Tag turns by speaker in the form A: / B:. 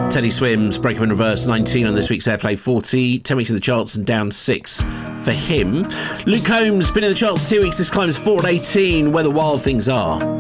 A: Teddy Swims, Break Up in Reverse, 19 on this week's Airplay 40, 10 weeks in the charts and down 6 for him. Luke Combs, been in the charts 2 weeks, this climbs 4 at 18, Where the Wild Things Are.